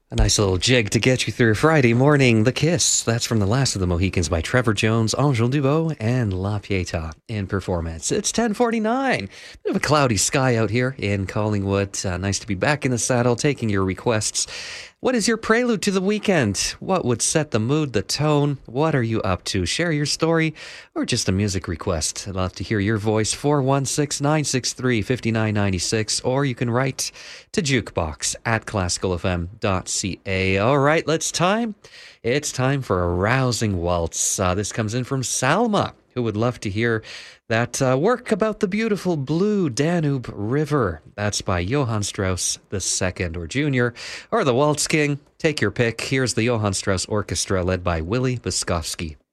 A nice little jig to get you through Friday morning. The Kiss. That's from The Last of the Mohicans by Trevor Jones, Angel Dubois, and La Pieta in performance. It's 10:49. Bit of a cloudy sky out here in Collingwood. Nice to be back in the saddle, taking your requests. What is your prelude to the weekend? What would set the mood, the tone? What are you up to? Share your story or just a music request. I'd love to hear your voice. 416-963-5996, or you can write to jukebox at classicalfm.ca. All right, it's time for a rousing waltz. This comes in from Salma, who would love to hear that work about the beautiful blue Danube River. That's by Johann Strauss II or Jr. or the Waltz King. Take your pick. Here's the Johann Strauss Orchestra led by Willie Boskovsky.